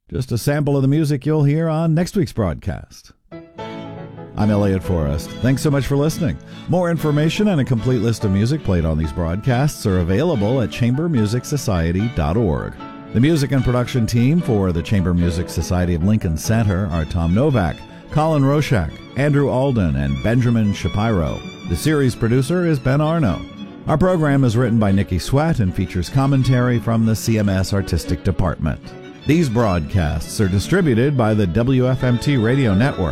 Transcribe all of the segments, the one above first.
Just a sample of the music you'll hear on next week's broadcast. I'm Elliot Forrest. Thanks so much for listening. More information and a complete list of music played on these broadcasts are available at chambermusicsociety.org. The music and production team for the Chamber Music Society of Lincoln Center are Tom Novak, Colin Roshak, Andrew Alden, and Benjamin Shapiro. The series producer is Ben Arno. Our program is written by Nikki Sweat and features commentary from the CMS Artistic Department. These broadcasts are distributed by the WFMT Radio Network.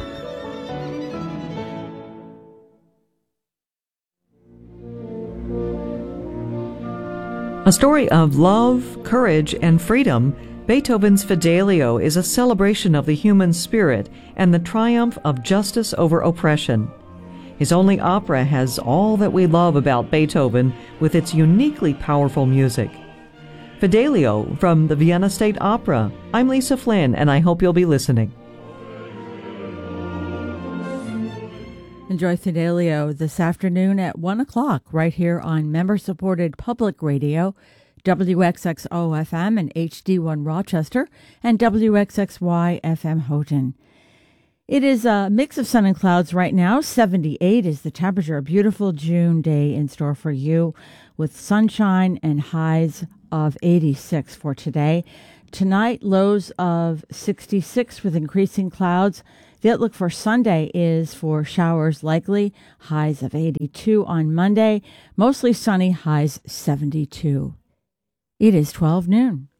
A story of love, courage, and freedom, Beethoven's Fidelio is a celebration of the human spirit and the triumph of justice over oppression. His only opera has all that we love about Beethoven with its uniquely powerful music. Fidelio from the Vienna State Opera. I'm Lisa Flynn, and I hope you'll be listening. Enjoy Fidelio this afternoon at 1 o'clock right here on member-supported public radio, WXXO-FM and HD1 Rochester, and WXXY-FM Houghton. It is a mix of sun and clouds right now. 78 is the temperature. A beautiful June day in store for you with sunshine and highs of 86 for today. Tonight, lows of 66 with increasing clouds. The outlook for Sunday is for showers likely, highs of 82 on Monday, mostly sunny, highs 72. It is 12 noon.